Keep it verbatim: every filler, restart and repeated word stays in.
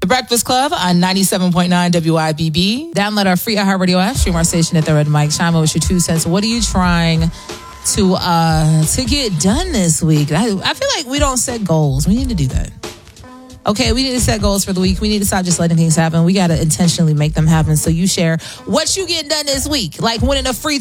Breakfast Club on ninety-seven point nine W I B B. Download our free iHeartRadio app, stream our station at The Red Mic. Chime in with your two cents. What are you trying to uh to get done this week? I, I feel like we don't set goals. We need to do that. Okay, we need to set goals for the week. We need to stop just letting things happen. We got to intentionally make them happen. So you share what you getting done this week, like winning a free